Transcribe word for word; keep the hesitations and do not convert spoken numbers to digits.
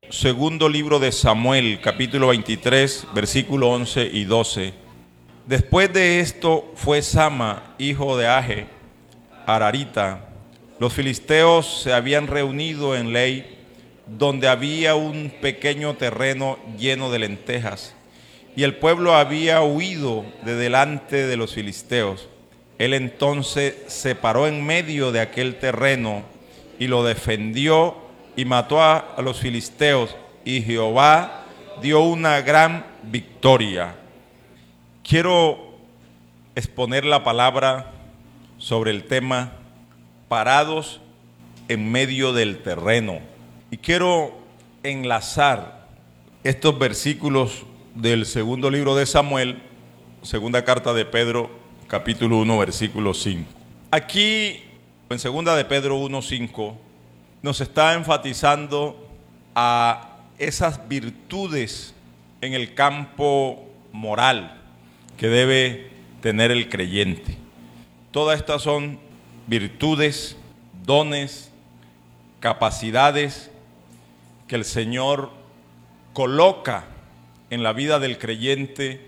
Segundo libro de Samuel, capítulo veintitrés, versículo once y doce. Después de esto fue Sama, hijo de Age, Ararita. Los filisteos se habían reunido en Lei, donde había un pequeño terreno lleno de lentejas, y el pueblo había huido de delante de los filisteos. Él entonces se paró en medio de aquel terreno y lo defendió y mató a, a los filisteos, y Jehová dio una gran victoria. Quiero exponer la palabra sobre el tema parados en medio del terreno. Y quiero enlazar estos versículos del segundo libro de Samuel, segunda carta de Pedro, capítulo uno, versículo cinco. Aquí, en segunda de Pedro uno, cinco, nos está enfatizando a esas virtudes en el campo moral que debe tener el creyente. Todas estas son virtudes, dones, capacidades que el Señor coloca en la vida del creyente